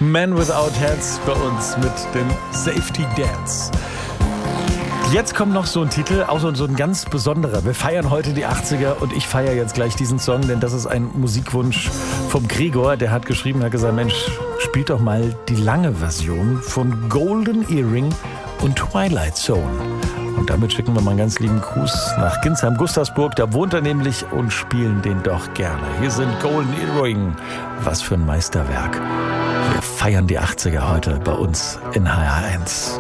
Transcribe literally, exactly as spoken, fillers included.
Man Without Hats bei uns mit dem Safety Dance. Jetzt kommt noch so ein Titel, auch so, so ein ganz besonderer. Wir feiern heute die achtziger und ich feiere jetzt gleich diesen Song, denn das ist ein Musikwunsch vom Gregor. Der hat geschrieben, hat gesagt, Mensch, spielt doch mal die lange Version von Golden Earring und Twilight Zone. Und damit schicken wir mal einen ganz lieben Gruß nach Ginsheim-Gustavsburg. Da wohnt er nämlich und spielen den doch gerne. Hier sind Golden Earring. Was für ein Meisterwerk. Wir feiern die achtziger heute bei uns in H R eins.